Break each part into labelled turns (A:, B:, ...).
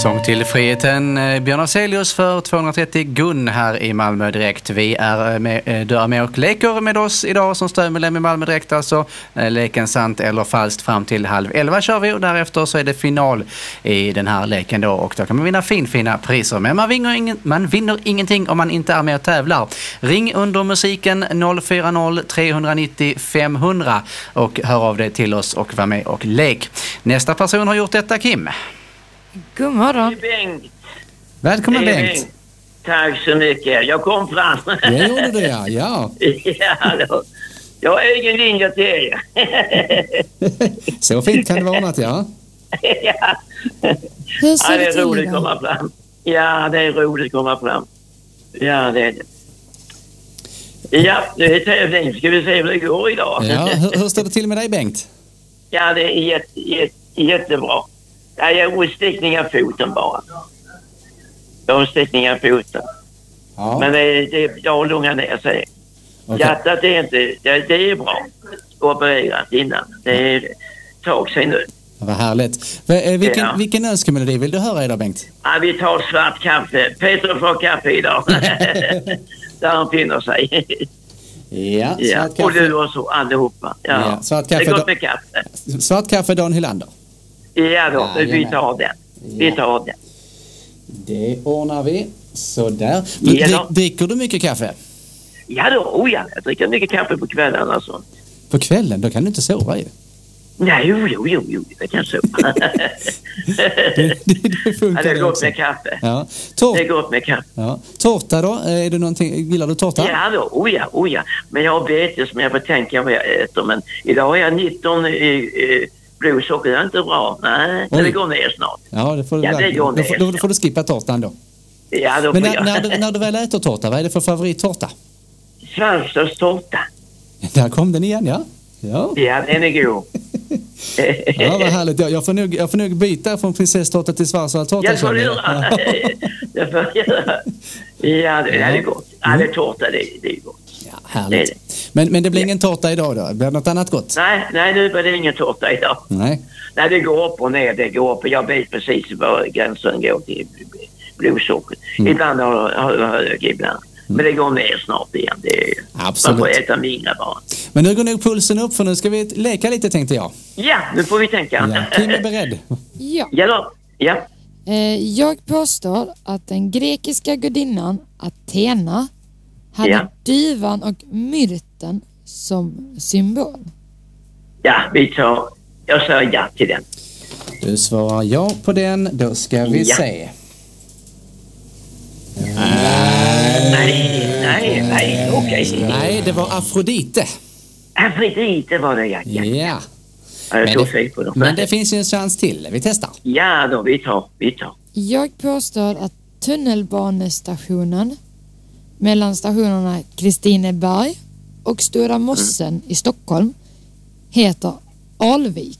A: Sång till friheten, Björn Afzelius för 230 Gun här i Malmö Direkt. Vi är med och leker med oss idag som stödmedlem i Malmö Direkt. Alltså leken sant eller falskt fram till 10:30 kör vi och därefter så är det final i den här leken då. Och då kan man vinna fina priser. Men man vinner ingenting om man inte är med och tävlar. Ring under musiken 040 390 500 och hör av dig till oss och var med och lek. Nästa person har gjort detta, Kim.
B: God morgon.
C: Bengt.
A: Välkommen Bengt.
C: Tack så mycket. Jag kom fram.
A: Det gjorde du ja.
C: Ja, då. Jag har egen linje till er.
A: Så fint kan det vara något, ja.
C: Ja.
B: Hur ser
C: Det
B: det
C: är
B: till
C: roligt att
B: idag?
C: komma fram. Ja, det är roligt att komma fram. Ja, det är det. Ja, det är tävling. Ska vi se hur det går idag?
A: Ja, hur står det till med dig Bengt?
C: Ja, det är jättebra. Jag har stickning av foten bara. Jag har stickning av foten.
A: Ja.
C: Men jag har lugnat ner sig.
A: Okay.
C: Hjärtat är inte... Det är bra. Opererat innan. Det är tag sig nu.
A: Vad härligt. Vilken önskemelodi vill du höra idag Bengt?
C: Ja, vi tar svart kaffe. Peter får kaffe idag. Där han finner sig.
A: Ja, svart kaffe.
C: Och du också allihopa. Ja.
A: Svart kaffe.
C: Det är gott med kaffe.
A: Svart kaffe Dan Hylander.
C: Ja då, vi tar den. Vi tar den.
A: Det ordnar vi. Sådär. Dricker du mycket kaffe?
C: Ja då, jag dricker mycket kaffe på kvällen alltså.
A: På kvällen? Då kan du inte sova ju.
C: Nej, jo, det kan så.
A: Det funkar
C: det är gott
A: också.
C: med kaffe.
A: Ja.
C: Det är gott med kaffe.
A: Ja. Tårta då? Är det någonting, gillar du tårta?
C: Ja då, ja. Men jag har betes som jag får tänka vad jag äter. Men idag har jag 19 blodsocker. Det är inte bra. Nej, men det går ner snart.
A: Ja, det får du,
C: det går ner.
A: Då får du skippa tårtan då.
C: Ja, då
A: men
C: får
A: när du väl äter tårta, vad är det för favorittårta?
C: Svalstörstårta.
A: Där kom den igen, ja.
C: Ja, den är god.
A: Ja, vad härligt. Jag får nog byta från prinsesstårta till svarsvaltårta.
C: Jag får göra. Ja, det är gott. Ja, det är tårta, det är gott.
A: Ja, härligt. Men det blir ingen tårta idag då? Blir det något annat gott?
C: Nej, nu blir det ingen tårta idag.
A: Nej,
C: det går upp och ner. Det går upp. Jag vet precis var gränsen går till blodsocker. Ibland har jag hög, ibland. Men det går ner snart igen.
A: absolut.
C: Man får äta mindre bara.
A: Men nu går nog pulsen upp för nu ska vi leka lite tänkte jag.
C: Ja, nu får vi tänka.
A: Ja. Kim är beredd.
B: Ja.
C: Ja då. Ja.
B: Jag påstår att den grekiska gudinnan Athena hade duvan och myrten som symbol.
C: Ja, jag säger ja till den.
A: Du svarar ja på den. Då ska vi se.
C: Nej, okej.
A: Nej, det var Afrodite.
C: Afrodite var det, ja.
A: Ja. Men det finns ju en chans till. Vi testar.
C: Ja då, vi tar.
B: Jag påstår att tunnelbanestationen mellan stationerna Kristineberg och Stora Mossen i Stockholm heter Alvik.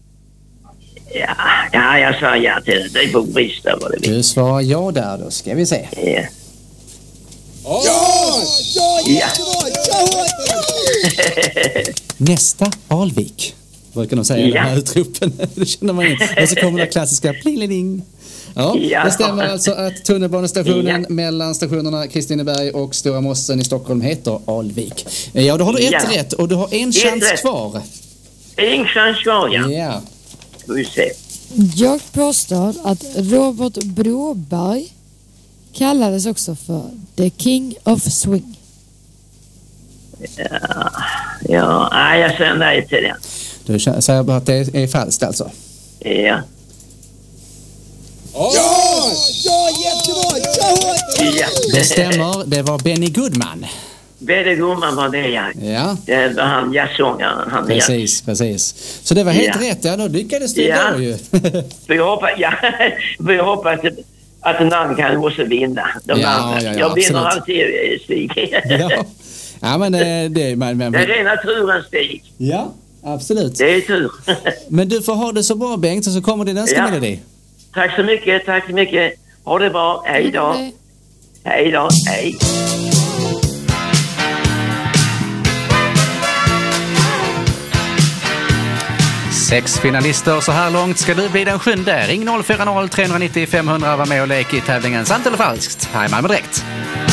C: Ja, jag sa ja till det. Det är på brista vad det vill.
A: Du svarar ja där, då ska vi se.
C: Ja!
A: Nästa Alvik. Brukar de säga den här utropen. Det känner man in. Och så kommer det klassiska plingeling. Ja, det stämmer alltså att tunnelbanestationen mellan stationerna Kristineberg och Stora Mossen i Stockholm heter Alvik. Ja, då har du ett rätt och du har en chans kvar.
C: En chans kvar,
A: ja.
C: Vi se.
B: Jag påstår att Robert Broberg kallades också för The King of Swing.
C: Ja, jag säger nej till den.
A: Du säger bara att det är falskt alltså?
C: Ja.
D: Ja, jättebra!
C: Ja.
A: Det stämmer, det var Benny Goodman.
C: Benny Goodman var det,
A: ja.
C: Det var han jazzsångaren.
A: Precis. Så det var helt rätt, då lyckades du då ju.
C: Vi hoppas att en annan kan också vinna. Jag vinner alltid, Stig.
A: Ja, men det
C: är rena turens Stig.
A: Ja, absolut.
C: Det är tur.
A: Men du får ha det så bra, Bengt, och så kommer din önskemelodi.
C: Tack så mycket. Ha det bra. Hej då. Hej.
A: 6 finalister så här långt. Ska du bli den 7:e? Ring 040 390 500. Var med och lek i tävlingen Sant eller falskt här i Malmö Direkt.